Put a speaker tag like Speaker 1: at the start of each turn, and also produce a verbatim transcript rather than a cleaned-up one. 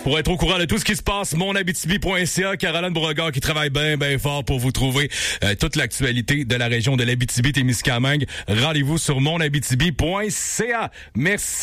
Speaker 1: Pour être au courant de tout ce qui se passe, mon abitibi point c a, Caroline Beauregard qui travaille bien, bien fort pour vous trouver euh, toute l'actualité de la région de l'Abitibi-Témiscamingue. Rendez-vous sur mon abitibi point c a. Merci.